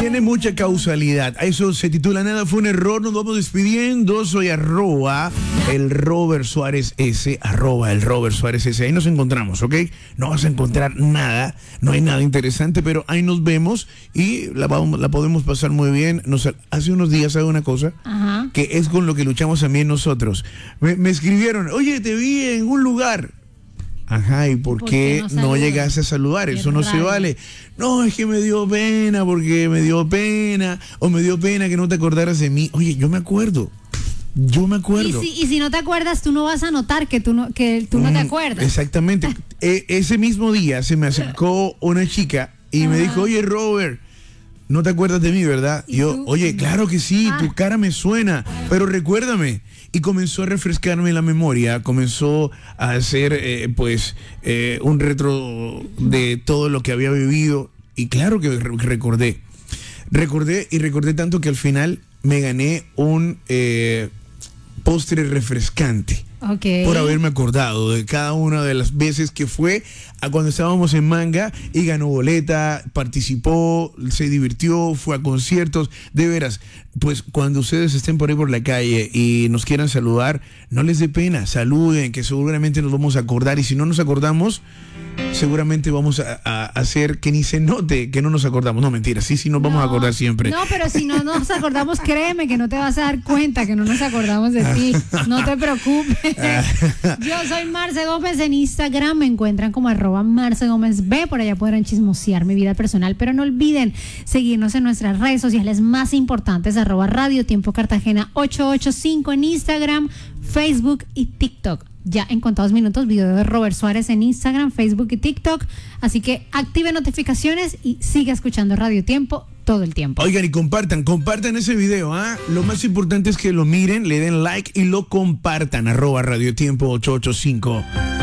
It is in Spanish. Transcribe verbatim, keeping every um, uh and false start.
tiene mucha causalidad. Eso se titula Nada fue un error. Nos vamos despidiendo. Soy arroba el Robert Suárez S. Arroba el Robert Suárez S. Ahí nos encontramos, ¿ok? No vas a encontrar nada. No hay nada interesante, pero ahí nos vemos y la, vamos, la podemos pasar muy bien. Nos, hace unos días, ¿sabe una cosa? Ajá. Que es con lo que luchamos también nosotros. Me, me escribieron, oye, te vi en un lugar. Ajá, ¿y por, ¿Por qué, qué no no saludas? llegaste a saludar? Qué Eso no se rabia. vale. No, es que me dio pena, porque me dio pena, o me dio pena que no te acordaras de mí. Oye, yo me acuerdo, yo me Y acuerdo. si, y si no te acuerdas, tú no vas a notar que tú no, que tú no te Mm, acuerdas. Exactamente. E- ese mismo día se me acercó una chica y me Ajá. dijo, oye, Robert, no te acuerdas de mí, ¿verdad? ¿Y Y yo, tú? oye, claro que sí, Ah. tu cara me suena, pero recuérdame. Y comenzó a refrescarme la memoria, comenzó a hacer, eh, pues, eh, un retro de todo lo que había vivido. Y claro que re- recordé. Recordé y recordé tanto que al final me gané un eh, postre refrescante. Ok. Por haberme acordado de cada una de las veces que fue a cuando estábamos en Manga y ganó boleta, participó, se divirtió, fue a conciertos. De veras, pues cuando ustedes estén por ahí por la calle y nos quieran saludar, no les dé pena, saluden, que seguramente nos vamos a acordar. Y si no nos acordamos, seguramente vamos a, a hacer que ni se note que no nos acordamos. No, mentira, sí, sí nos vamos a No, acordar siempre. No, pero si no nos acordamos, créeme que no te vas a dar cuenta que no nos acordamos de ti. No te preocupes. Yo soy Marce Gómez en Instagram. Me encuentran como arroba Marce Gómez B. Por allá podrán chismosear mi vida personal. Pero no olviden seguirnos en nuestras redes sociales más importantes, arroba Radio Tiempo Cartagena ochocientos ochenta y cinco en Instagram, Facebook y TikTok. Ya en contados minutos, video de Robert Suárez en Instagram, Facebook y TikTok. Así que active notificaciones y siga escuchando Radio Tiempo todo el tiempo. Oigan, y compartan, compartan ese video, ¿ah? Lo más importante es que lo miren, le den like y lo compartan, arroba Radio Tiempo ochocientos ochenta y cinco.